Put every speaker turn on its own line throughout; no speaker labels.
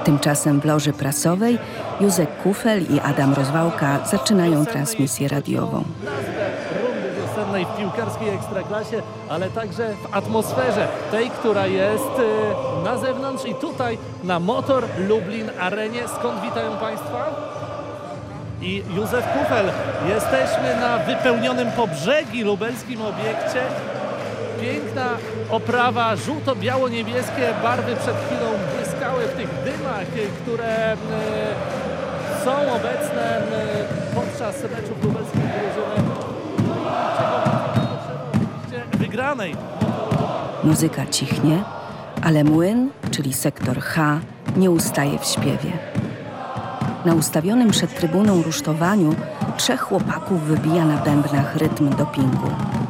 Tymczasem w loży prasowej Józef Kufel i Adam Rozwałka zaczynają transmisję radiową.
Rundy wiosennej w piłkarskiej ekstraklasie, ale także w atmosferze tej, która jest na zewnątrz i tutaj na Motor Lublin Arenie. Skąd witają Państwa? I Józef Kufel. Jesteśmy na wypełnionym po brzegi lubelskim obiekcie. Piękna oprawa, żółto-biało-niebieskie barwy przed chwilą błyskały w tych dymach, które są obecne podczas meczów lubelskiej drużyny. No i czego potrzeba oczywiście wygranej.
Muzyka cichnie, ale młyn, czyli sektor H, nie ustaje w śpiewie. Na ustawionym przed trybuną rusztowaniu 3 chłopaków wybija na bębnach rytm dopingu.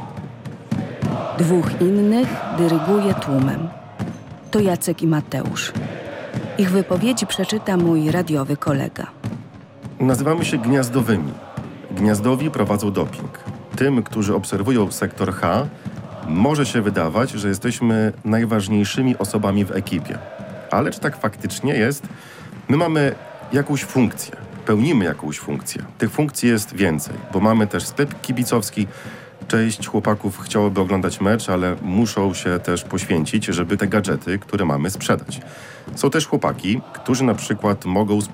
2 innych dyryguje tłumem. To Jacek i Mateusz. Ich wypowiedzi przeczyta mój radiowy kolega.
Nazywamy się Gniazdowymi. Gniazdowi prowadzą doping. Tym, którzy obserwują sektor H, może się wydawać, że jesteśmy najważniejszymi osobami w ekipie. Ale czy tak faktycznie jest? My mamy jakąś funkcję, pełnimy jakąś funkcję. Tych funkcji jest więcej, bo mamy też sklep kibicowski. Część chłopaków chciałoby oglądać mecz, ale muszą się też poświęcić, żeby te gadżety, które mamy, sprzedać. Są też chłopaki, którzy na przykład mogą